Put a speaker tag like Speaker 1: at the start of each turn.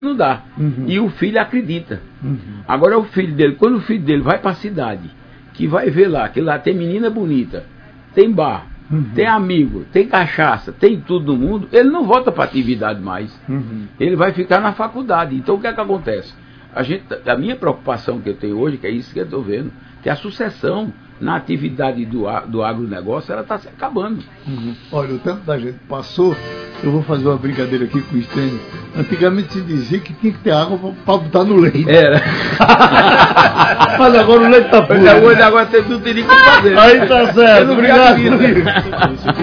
Speaker 1: não dá. E o filho acredita. Agora o filho dele, quando o filho dele vai para a cidade, que vai ver lá, que lá tem menina bonita, tem bar, tem amigo, tem cachaça, tem tudo no mundo, ele não volta para a atividade mais. Ele vai ficar na faculdade. Então o que é que acontece? A minha preocupação que eu tenho hoje, que é isso que eu estou vendo, que a sucessão na atividade do agronegócio, ela está se acabando.
Speaker 2: Olha, o tempo da gente passou. Eu vou fazer uma brincadeira aqui com o Estênio. Antigamente se dizia que tinha que ter água para botar no leite.
Speaker 1: Era.
Speaker 2: Mas agora o leite está puro.
Speaker 1: Agora tem tudo que fazer.
Speaker 2: Aí tá certo. Obrigado.